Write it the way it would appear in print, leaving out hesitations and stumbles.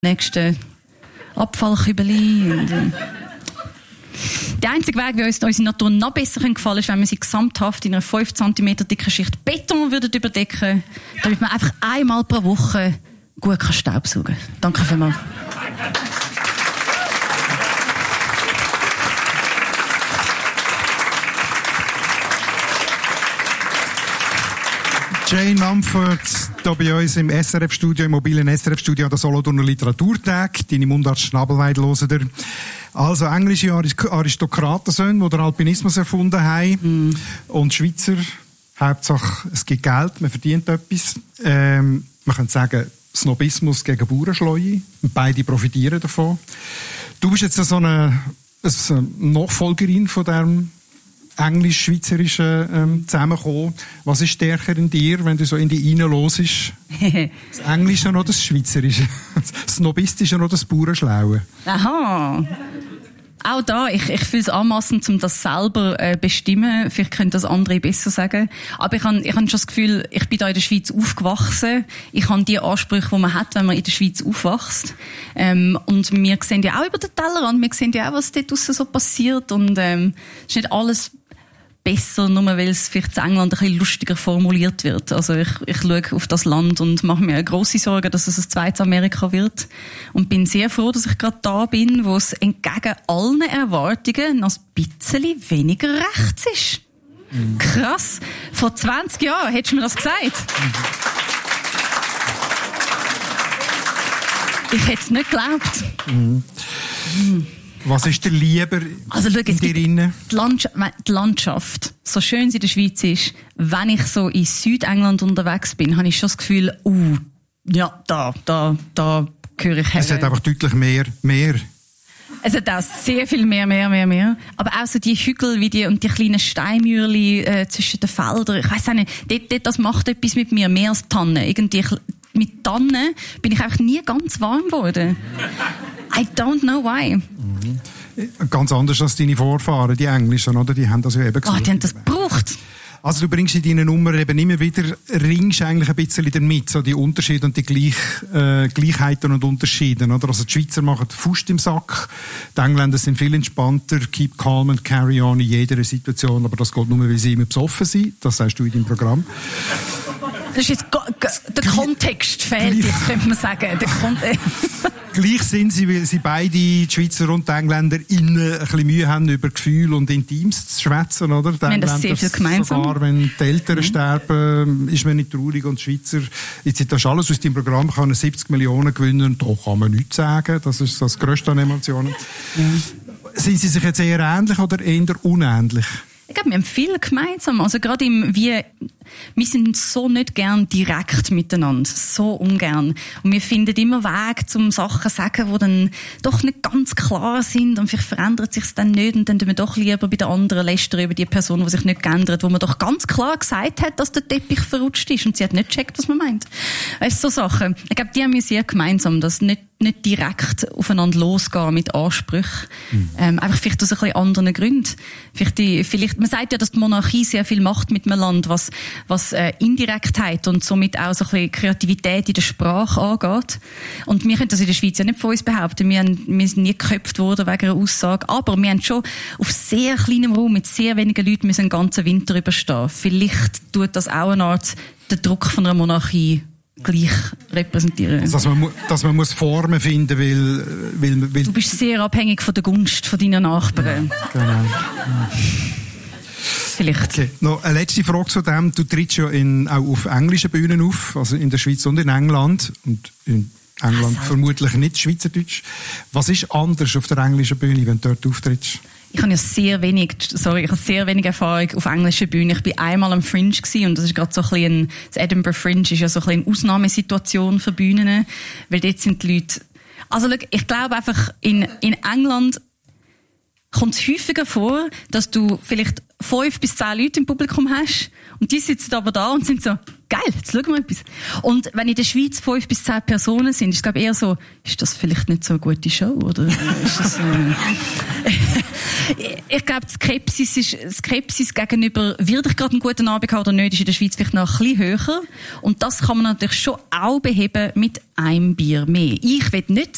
nächsten Abfallkübeli. Der einzige Weg, wie uns unsere Natur noch besser gefallen ist, wenn wir sie gesamthaft in einer 5 cm dicken Schicht Beton überdecken würden, damit man einfach einmal pro Woche gut Staubsaugen kann. Danke vielmals. Jane Mumford, hier bei uns im SRF-Studio, im mobilen SRF-Studio an der Solothurner Literaturtag. Deine Mundart Schnabelweid hören dir. Also englische Aristokratensöhne, die den Alpinismus erfunden haben. Und Schweizer, Hauptsache es gibt Geld, man verdient etwas. Man könnte sagen, Snobismus gegen Bauernschleue. Beide profitieren davon. Du bist jetzt so eine Nachfolgerin von diesem englisch-schweizerischen Zusammenkommen. Was ist stärker in dir, wenn du so in die reinhörst? Das Englische oder das Schweizerische? Das Snobistische oder das Bauernschlaue? Aha. Auch da, ich fühle es anmassend, um das selber bestimmen. Vielleicht können das andere besser sagen. Aber ich habe schon das Gefühl, ich bin da in der Schweiz aufgewachsen. Ich habe die Ansprüche, die man hat, wenn man in der Schweiz aufwächst. Und wir sehen ja auch über den Tellerrand. Wir sehen ja auch, was dort draussen so passiert. Und es ist nicht alles besser, nur weil es vielleicht in England ein bisschen lustiger formuliert wird. Also ich schaue auf das Land und mache mir grosse Sorgen, dass es ein zweites Amerika wird. Und bin sehr froh, dass ich gerade da bin, wo es entgegen allen Erwartungen noch ein bisschen weniger rechts ist. Krass. Vor 20 Jahren hättest du mir das gesagt. Ich hätte es nicht geglaubt. Was ist dir lieber in dir innen? Die Landschaft, so schön sie in der Schweiz ist, wenn ich so in Südengland unterwegs bin, habe ich schon das Gefühl, ja, da gehöre ich her. Es hat einfach deutlich mehr. Es hat auch sehr viel mehr. Aber auch so die Hügel und die kleinen Steinmürli zwischen den Feldern. Ich weiss auch nicht, das macht etwas mit mir, mehr als Tannen. Irgendwie, mit Tannen bin ich einfach nie ganz warm geworden. I don't know why. Ganz anders als deine Vorfahren, die Englischen, oder? Die haben das ja eben gesagt. Die haben das gebraucht. Also du bringst in deinen Nummern eben immer wieder, ringst eigentlich ein bisschen damit, so die Unterschiede und die Gleichheiten und Unterschiede, oder? Also die Schweizer machen Faust im Sack, die Engländer sind viel entspannter, keep calm and carry on in jeder Situation, aber das geht nur, weil sie immer besoffen sind, das sagst du in deinem Programm. Das ist jetzt, der Kontext fehlt jetzt, könnte man sagen. Gleich sind sie, weil sie beide, die Schweizer und die Engländer, innen ein bisschen Mühe haben, über Gefühle und Intims zu schwätzen, oder? Die Engländer das sehr viel gemeinsam. Sogar wenn die Eltern sterben, ist man nicht traurig, und die Schweizer, jetzt ist das alles aus deinem Programm, kann 70 Millionen gewinnen, und da kann man nichts sagen, das ist das Grösste an Emotionen. Ja. Sind sie sich jetzt eher ähnlich oder eher unähnlich? Ich glaube, wir haben viel gemeinsam. Also gerade wir sind so nicht gern direkt miteinander. So ungern. Und wir finden immer Wege, um Sachen zu sagen, die dann doch nicht ganz klar sind. Und vielleicht verändert sich es dann nicht. Und dann tun wir doch lieber bei den anderen lästern über die Person, die sich nicht geändert, wo man doch ganz klar gesagt hat, dass der Teppich verrutscht ist. Und sie hat nicht gecheckt, was man meint. Weißt du, so Sachen. Ich glaube, die haben wir sehr gemeinsam. Das nicht direkt aufeinander losgehen mit Ansprüchen. Einfach vielleicht aus ein bisschen anderen Gründen. Vielleicht, man sagt ja, dass die Monarchie sehr viel macht mit einem Land, was Indirektheit und somit auch so ein bisschen Kreativität in der Sprache angeht. Und wir können das in der Schweiz ja nicht von uns behaupten. Wir sind nie geköpft worden wegen einer Aussage. Aber wir haben schon auf sehr kleinem Raum mit sehr wenigen Leuten müssen einen ganzen Winter überstehen. Vielleicht tut das auch eine Art den Druck von einer Monarchie gleich repräsentieren. Dass man muss Formen finden, weil du bist sehr abhängig von der Gunst von deinen Nachbarn. Genau. Vielleicht. Okay. Noch eine letzte Frage zu dem. Du trittst ja auch auf englischen Bühnen auf, also in der Schweiz und in England. Und in England vermutlich nicht Schweizerdeutsch. Was ist anders auf der englischen Bühne, wenn du dort auftrittst? Ich habe ja sehr wenig Erfahrung auf englischen Bühnen. Ich bin einmal am Fringe gewesen, und das ist gerade so ein bisschen das Edinburgh Fringe ist ja so ein bisschen eine Ausnahmesituation für Bühnen, weil dort sind die Leute, also ich glaube einfach, in England kommt es häufiger vor, dass du vielleicht 5 bis 10 Leute im Publikum hast, und die sitzen aber da und sind so, geil, jetzt schauen wir etwas. Und wenn in der Schweiz 5 bis 10 Personen sind, ist glaube ich eher so, ist das vielleicht nicht so eine gute Show, oder ist das ich glaube, Skepsis gegenüber, wird ich gerade einen guten Abend haben oder nicht, ist in der Schweiz vielleicht noch ein bisschen höher. Und das kann man natürlich schon auch beheben mit einem Bier mehr. Ich will nicht